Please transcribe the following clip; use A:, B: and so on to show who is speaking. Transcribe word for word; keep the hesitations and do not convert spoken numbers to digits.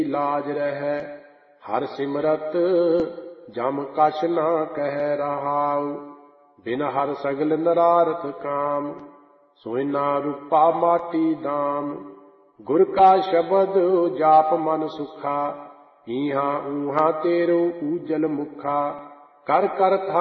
A: लाज रहै। हर सिमरत जम कछ ना कह रहाउ। बिन हर सगल नरारथ काम। सोना रूपा माटी दाम। गुर का शब्द जाप मन सुखा। इहाँ ऊहाँ तेरो ऊजल मुखा। कर कर